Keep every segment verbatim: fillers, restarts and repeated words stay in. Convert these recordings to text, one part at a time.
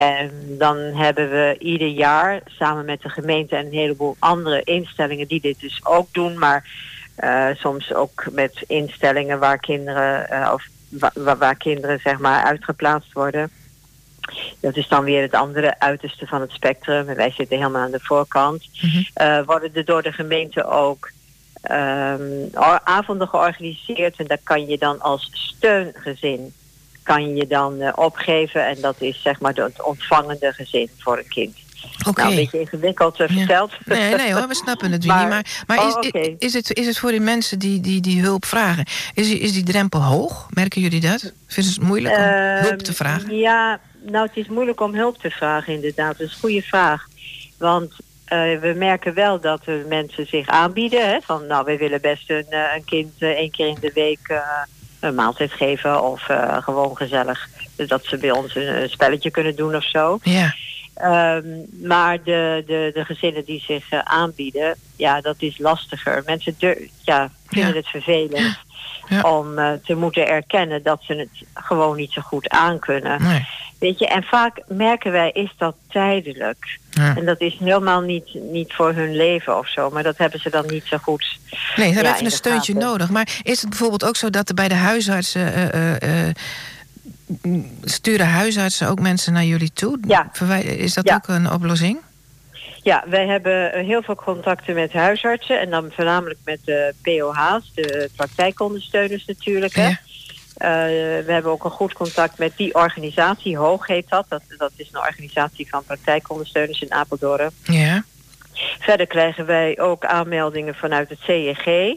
En dan hebben we ieder jaar samen met de gemeente en een heleboel andere instellingen die dit dus ook doen, maar uh, soms ook met instellingen waar kinderen uh, of wa- waar kinderen zeg maar uitgeplaatst worden. Dat is dan weer het andere uiterste van het spectrum. En wij zitten helemaal aan de voorkant. Mm-hmm. Uh, worden er door de gemeente ook um, avonden georganiseerd. En daar kan je dan als steungezin kan je dan uh, opgeven. En dat is zeg maar het ontvangende gezin voor een kind. Okay. Nou, een beetje ingewikkeld uh, ja. verteld. Nee, nee hoor, we snappen het, Winnie. Maar, maar, maar is, oh, okay. is, het, is het voor die mensen die, die, die hulp vragen, is die, is die drempel hoog? Merken jullie dat? Vinden ze het moeilijk om uh, hulp te vragen? Ja, nou het is moeilijk om hulp te vragen inderdaad. Dat is een goede vraag. Want uh, we merken wel dat er mensen zich aanbieden. Hè, van nou, we willen best een, uh, een kind uh, één keer in de week uh, een maaltijd geven. Of uh, gewoon gezellig dat ze bij ons een, een spelletje kunnen doen of zo. Ja. Um, maar de, de, de gezinnen die zich uh, aanbieden, ja, dat is lastiger. Mensen dur- ja, vinden ja. het vervelend ja. om uh, te moeten erkennen dat ze het gewoon niet zo goed aankunnen. Nee. Weet je, en vaak merken wij, is dat tijdelijk. Ja. En dat is helemaal niet, niet voor hun leven of zo, maar dat hebben ze dan niet zo goed. Nee, ze hebben ja, even een steuntje gaten. nodig. Maar is het bijvoorbeeld ook zo dat er bij de huisartsen Uh, uh, uh, sturen huisartsen ook mensen naar jullie toe? Ja. Verwij- is dat ja. ook een oplossing? Ja, wij hebben heel veel contacten met huisartsen en dan voornamelijk met de P O H's, de praktijkondersteuners natuurlijk. Hè. Ja. Uh, we hebben ook een goed contact met die organisatie, Hoog heet dat. Dat, dat is een organisatie van praktijkondersteuners in Apeldoorn. Ja. Verder krijgen wij ook aanmeldingen vanuit het C J G.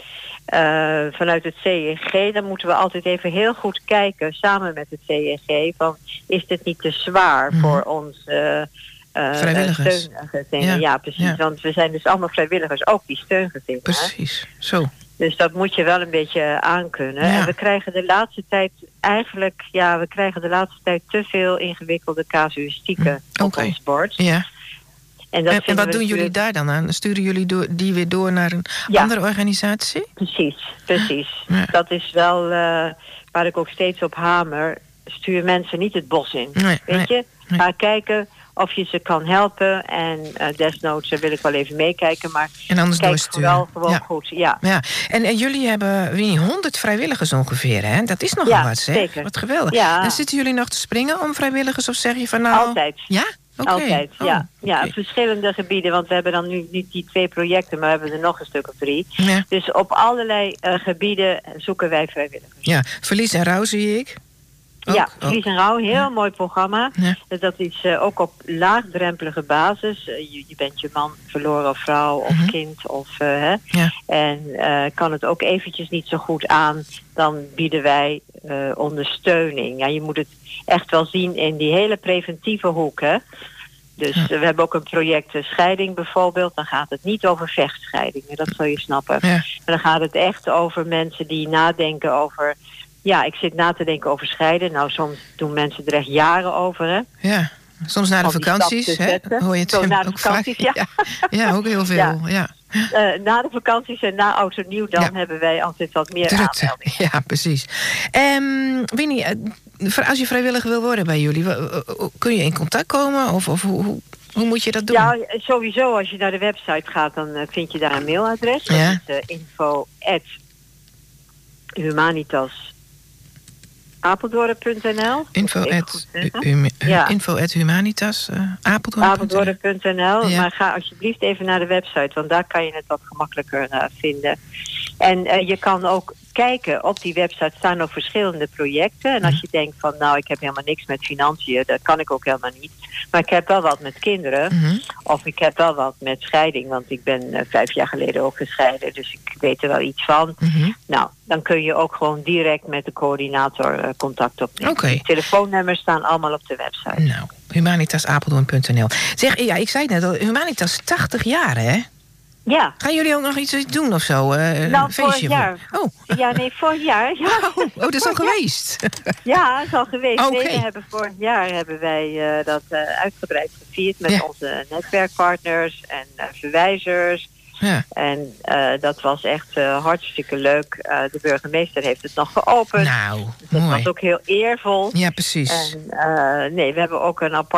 Uh, vanuit het C J G, dan moeten we altijd even heel goed kijken, samen met het C J G, van is dit niet te zwaar mm. voor ons uh, uh, vrijwilligers. steungezinnen? Ja, ja precies. Ja. Want we zijn dus allemaal vrijwilligers, ook die steungezinnen. Precies, zo. Dus dat moet je wel een beetje aankunnen. Ja. En we krijgen de laatste tijd eigenlijk, ja, we krijgen de laatste tijd te veel ingewikkelde casuïstieken mm. op okay. ons bord. Ja. En, dat en, en wat doen natuurlijk... jullie daar dan aan? Sturen jullie door, die weer door naar een ja. andere organisatie? Precies, precies. Ja. Dat is wel uh, waar ik ook steeds op hamer. Stuur mensen niet het bos in. Nee, weet nee, je? Nee. Ga kijken of je ze kan helpen. En uh, desnoods wil ik wel even meekijken. Maar en anders kijk doorsturen. vooral gewoon ja. goed. Ja. Ja. En, en jullie hebben wie, honderd vrijwilligers ongeveer, hè? Dat is nogal ja, wat, zeg. Zeker. Wat geweldig. Ja. En zitten jullie nog te springen om vrijwilligers? Of zeg je van nou... Altijd. Ja? Okay. Altijd, oh, ja. ja. Okay. Op verschillende gebieden, want we hebben dan nu niet die twee projecten, maar we hebben er nog een stuk of drie. Ja. Dus op allerlei uh, gebieden zoeken wij vrijwilligers. Ja, verlies en rouw zie ik. Ook, ja, verlies en rouw, heel ja. mooi programma. Ja. Dat is uh, ook op laagdrempelige basis. Uh, je, je bent je man verloren of vrouw of mm-hmm. kind. Of, uh, hè. Ja. En uh, kan het ook eventjes niet zo goed aan, dan bieden wij uh, ondersteuning. Ja, je moet het echt wel zien in die hele preventieve hoek, hè. Dus ja. uh, we hebben ook een project uh, scheiding bijvoorbeeld. Dan gaat het niet over vechtscheidingen, dat zul je snappen. Ja. Maar dan gaat het echt over mensen die nadenken over... Ja, ik zit na te denken over scheiden. Nou, soms doen mensen er echt jaren over, hè. Ja, soms na de vakanties, hè, hoor je het Zo, na de ook vakanties, vaak. Ja. Ja. ja, ook heel veel, ja. ja. Uh, na de vakanties en na oud en nieuw, dan ja. hebben wij altijd wat meer Drukte. aanmeldingen. Ja, precies. Um, Winnie, als je vrijwilliger wil worden bij jullie, kun je in contact komen? Of, of hoe, hoe, hoe moet je dat doen? Ja, sowieso, als je naar de website gaat, dan uh, vind je daar een mailadres. Dat ja. is uh, info at humanitas apeldoorn punt n l. Info at, hum, ja. info at humanitas uh, apeldoorn punt n l. Ja. Maar ga alsjeblieft even naar de website, want daar kan je het wat gemakkelijker uh, vinden. En uh, je kan ook kijken, op die website staan ook verschillende projecten. En als je denkt van, nou, ik heb helemaal niks met financiën, dat kan ik ook helemaal niet. Maar ik heb wel wat met kinderen. Mm-hmm. Of ik heb wel wat met scheiding, want ik ben uh, vijf jaar geleden ook gescheiden. Dus ik weet er wel iets van. Mm-hmm. Nou, dan kun je ook gewoon direct met de coördinator uh, contact opnemen. Okay. De telefoonnummers staan allemaal op de website. Nou, humanitas apeldoorn punt n l. Zeg, ja, ik zei het net al, Humanitas tachtig jaar, hè? Ja. Gaan jullie ook nog iets doen of zo? Uh, nou, een feestje? vorig jaar. Oh. Ja, nee, vorig jaar. Ja. Oh, oh, dat is al geweest? Ja, dat is al geweest. Okay. Nee, we hebben vorig jaar hebben wij uh, dat uh, uitgebreid gevierd met ja. onze netwerkpartners en uh, verwijzers. Ja. En uh, dat was echt uh, hartstikke leuk. Uh, de burgemeester heeft het nog geopend. Nou, dat mooi. was ook heel eervol. Ja, precies. En uh, nee, we hebben ook een apart